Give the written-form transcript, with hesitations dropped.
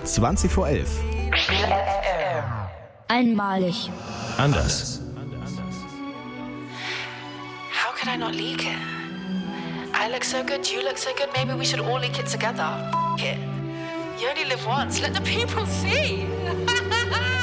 20 vor 11. Einmalig. Anders. How could I not leak it? I look so good, you look so good, maybe we should all leak it together. F it. You only live once, let the people see.